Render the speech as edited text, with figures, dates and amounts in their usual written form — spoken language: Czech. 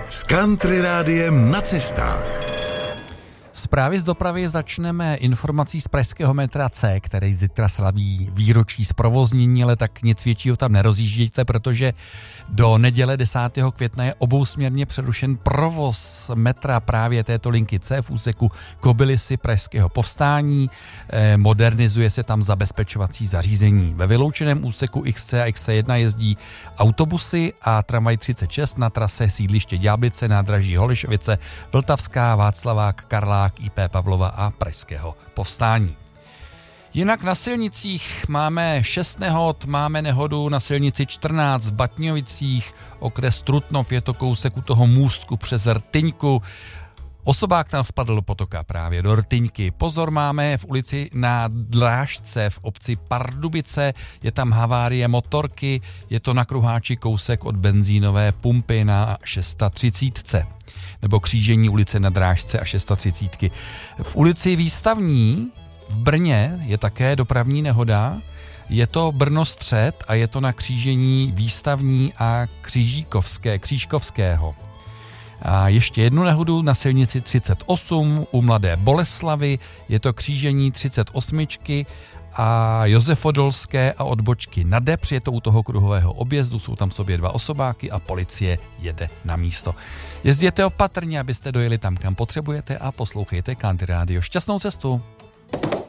S Country Rádiem na cestách. Zprávy z dopravy začneme informací z pražského metra C, který zítra slaví výročí zprovoznění, ale tak nic většího tam nerozjíždějte, protože do neděle 10. května je obousměrně přerušen provoz metra právě této linky C v úseku Kobylisy Pražského Povstání. Modernizuje se tam zabezpečovací zařízení. Ve vyloučeném úseku XC a XC1 jezdí autobusy a tramvaj 36 na trase sídliště Ďáblice, nádraží Holešovice, Vltavská, Václavák, Karlák, IP Pavlova a Pražského Povstání. Jinak na silnicích máme 6 nehod, máme nehodu na silnici 14 v Batňovicích, okres Trutnov, je to kousek u toho můstku přes Rtyňku. Osobák tam spadl do potoka právě do Rtyňky. Pozor máme v ulici na Dlážce v obci Pardubice, je tam havárie motorky, je to na kruháči kousek od benzínové pumpy na 630. Nebo křížení ulice na Drážce a 630. V ulici Výstavní v Brně je také dopravní nehoda, je to Brno Střed a je to na křížení Výstavní a Křížkovského. A ještě jednu nehodu na silnici 38 u Mladé Boleslavy, je to křížení 38 a Josefodolské a odbočky na Depř, je to u toho kruhového objezdu, jsou tam sobě 2 osobáky a policie jede na místo. Jezděte opatrně, abyste dojeli tam, kam potřebujete a poslouchejte Country Radio. Šťastnou cestu!